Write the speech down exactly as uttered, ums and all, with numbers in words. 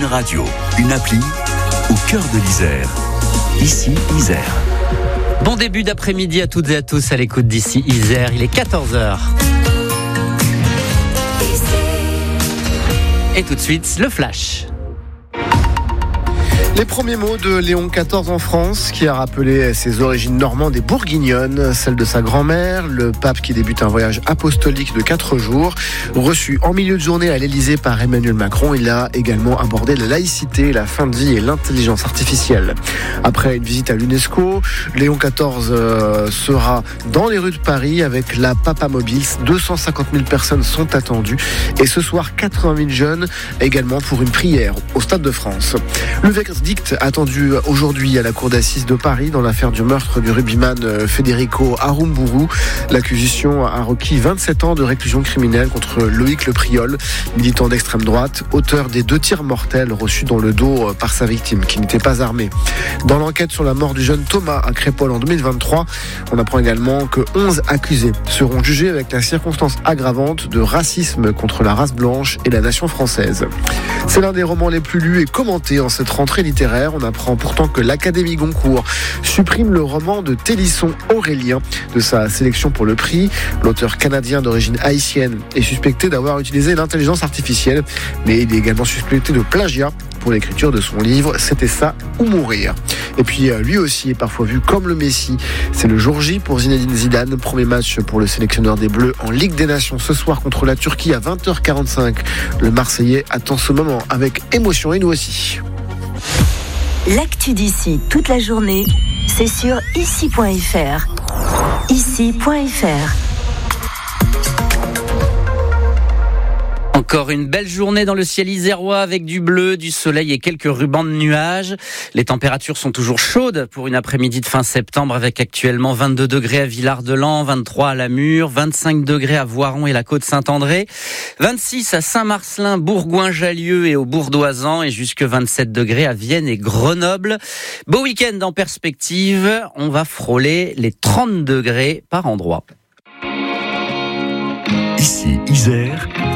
Radio, une appli au cœur de l'Isère. Ici, Isère. Bon début d'après-midi à toutes et à tous à l'écoute d'ici Isère. Il est quatorze heures. Et tout de suite, le flash. Les premiers mots de Léon quatorze en France, qui a rappelé ses origines normandes et bourguignonnes, celles de sa grand-mère, le pape qui débute un voyage apostolique de quatre jours. Reçu en milieu de journée à l'Élysée par Emmanuel Macron, il a également abordé la laïcité, la fin de vie et l'intelligence artificielle. Après une visite à l'UNESCO, Léon quatorze euh, sera dans les rues de Paris avec la Papa Mobile. deux cent cinquante mille personnes sont attendues et ce soir quatre-vingt mille jeunes également pour une prière au Stade de France. Le verdict attendu aujourd'hui à la cour d'assises de Paris dans l'affaire du meurtre du rugbyman Federico Aramburu. L'accusation a requis vingt-sept ans de réclusion criminelle contre Loïc Le Priol, militant d'extrême droite, auteur des deux tirs mortels reçus dans le dos par sa victime, qui n'était pas armée. Dans l'enquête sur la mort du jeune Thomas à Crépol en deux mille vingt-trois, on apprend également que onze accusés seront jugés avec la circonstance aggravante de racisme contre la race blanche et la nation française. C'est l'un des romans les plus lus et commentés en cette rentrée littéraire. On apprend pourtant que l'Académie Goncourt supprime le roman de Télisson Aurélien de sa sélection pour le prix. L'auteur canadien d'origine haïtienne est suspecté d'avoir utilisé l'intelligence artificielle, mais il est également suspecté de plagiat pour l'écriture de son livre « C'était ça ou mourir ». Et puis lui aussi est parfois vu comme le Messie. C'est le jour J pour Zinedine Zidane. Premier match pour le sélectionneur des Bleus en Ligue des Nations ce soir contre la Turquie à vingt heures quarante-cinq. Le Marseillais attend ce moment avec émotion et nous aussi. L'actu d'ici toute la journée, c'est sur ici point f r. ici point f r. Encore une belle journée dans le ciel isérois avec du bleu, du soleil et quelques rubans de nuages. Les températures sont toujours chaudes pour une après-midi de fin septembre avec actuellement vingt-deux degrés à Villard-de-Lans, vingt-trois à Lamure, vingt-cinq degrés à Voiron et la Côte-Saint-André, vingt-six à Saint-Marcelin, Bourgoin-Jallieu et au Bourdoisan et jusque vingt-sept degrés à Vienne et Grenoble. Beau week-end en perspective, on va frôler les trente degrés par endroit. Ici Isère.